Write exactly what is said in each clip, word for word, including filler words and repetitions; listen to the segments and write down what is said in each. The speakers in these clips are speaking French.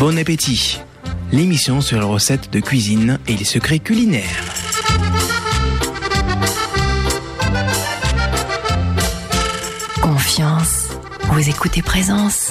Bon appétit. L'émission sur les recettes de cuisine et les secrets culinaires. Confiance. Vous écoutez Présence.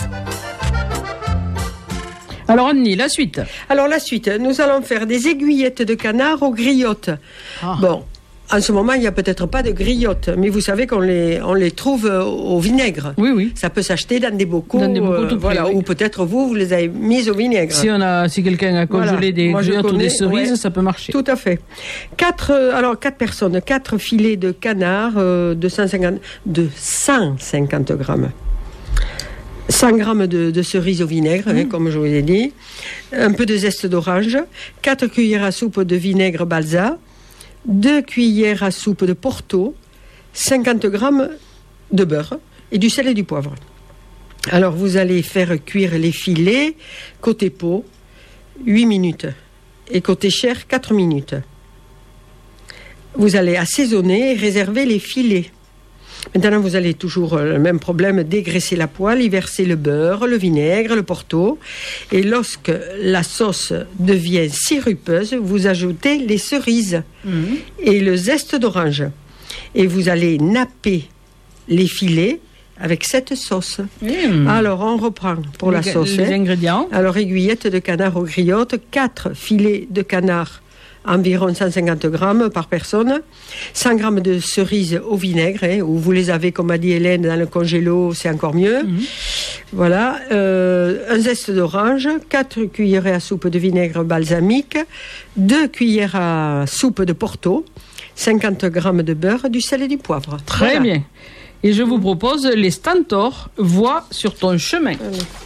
Alors Annie, la suite. Alors la suite, nous allons faire des aiguillettes de canard aux griottes. Ah. Bon, en ce moment, il n'y a peut-être pas de griottes, mais vous savez qu'on les, on les trouve au vinaigre. Oui, oui. Ça peut s'acheter dans des bocaux, Dans des bocaux euh, tout près, voilà, oui. ou peut-être vous, vous les avez mises au vinaigre. Si, on a, si quelqu'un a congelé Voilà. des Moi, je griottes ou connais, des cerises, ouais. ça peut marcher. Tout à fait. Quatre, euh, alors quatre personnes, quatre filets de canard euh, de cent cinquante, de cent cinquante grammes. cent grammes de, de cerises au vinaigre, mmh. hein, comme je vous ai dit. Un peu de zeste d'orange. quatre cuillères à soupe de vinaigre balsa. deux cuillères à soupe de Porto. cinquante grammes de beurre. Et du sel et du poivre. Alors, vous allez faire cuire les filets côté peau, huit minutes. Et côté chair, quatre minutes. Vous allez assaisonner et réserver les filets. Maintenant, vous allez toujours le même problème, dégraisser la poêle, y verser le beurre, le vinaigre, le Porto. Et lorsque la sauce devient sirupeuse, vous ajoutez les cerises mmh. et le zeste d'orange. Et vous allez napper les filets avec cette sauce. Mmh. Alors, on reprend pour les, la sauce. Les hein. ingrédients. Alors, aiguillettes de canard aux griottes, quatre filets de canard environ cent cinquante grammes par personne, cent grammes de cerises au vinaigre, hein, ou vous les avez, comme a dit Hélène, dans le congélo, c'est encore mieux. Mmh. Voilà, euh, un zeste d'orange, quatre cuillères à soupe de vinaigre balsamique, deux cuillères à soupe de Porto, cinquante grammes de beurre, du sel et du poivre. Très voilà. bien. Et je vous propose les Stentors, voix sur ton chemin. Allez.